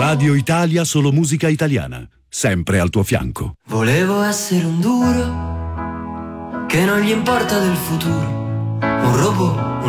Radio Italia, solo musica italiana, sempre al tuo fianco. Volevo essere un duro che non gli importa del futuro, un robot,